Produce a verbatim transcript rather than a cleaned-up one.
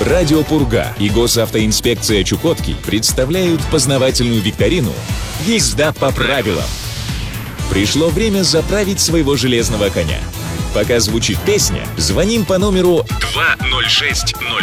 Радио Пурга и госавтоинспекция Чукотки представляют познавательную викторину «Езда по правилам». Пришло время заправить своего железного коня. Пока звучит песня, звоним по номеру два ноль шесть ноль